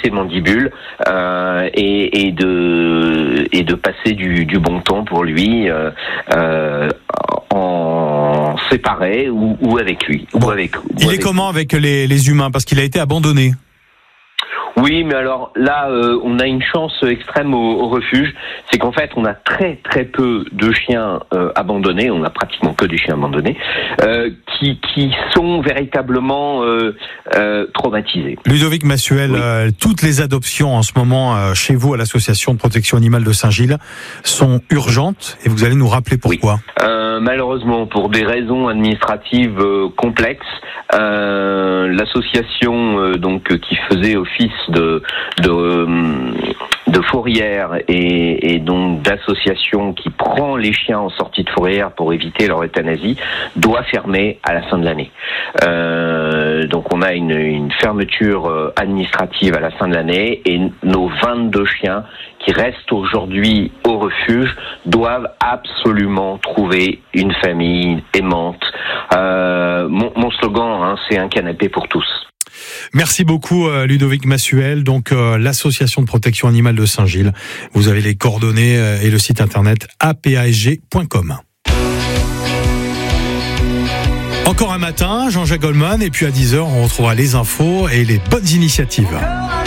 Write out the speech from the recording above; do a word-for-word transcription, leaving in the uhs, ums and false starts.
ses mandibules euh, et, et de et de passer du, du bon temps pour lui euh, euh, en séparé ou, ou avec lui. Bon. Ou avec, ou Il avec est comment avec les, les humains, parce qu'il a été abandonné? Oui, mais alors là, euh, on a une chance extrême au, au refuge, c'est qu'en fait, on a très très peu de chiens euh, abandonnés, on a pratiquement que des chiens abandonnés, euh, qui qui sont véritablement euh, euh, traumatisés. Ludovic Massuel, Oui. euh, toutes les adoptions en ce moment euh, chez vous à l'association de protection animale de Saint-Gilles sont urgentes, et vous allez nous rappeler pourquoi. Oui. Euh, malheureusement, pour des raisons administratives euh, complexes, euh, l'association euh, donc qui faisait office de de, euh, de fourrière et, et donc d'association qui prend les chiens en sortie de fourrière pour éviter leur euthanasie doit fermer à la fin de l'année. Euh, donc on a une, une fermeture administrative à la fin de l'année et nos vingt-deux chiens qui restent aujourd'hui au refuge doivent absolument trouver une famille aimante. Euh, mon, mon slogan, hein, c'est un canapé pour tous. Merci beaucoup Ludovic Massuel, donc euh, l'association de protection animale de Saint-Gilles. Vous avez les coordonnées euh, et le site internet a p a s g point com. Encore un matin, Jean-Jacques Goldman, et puis à dix heures, on retrouvera les infos et les bonnes initiatives.